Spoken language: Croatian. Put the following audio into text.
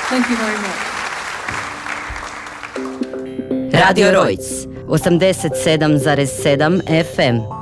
Thank you very much. Radio Rojc, 87,7 FM.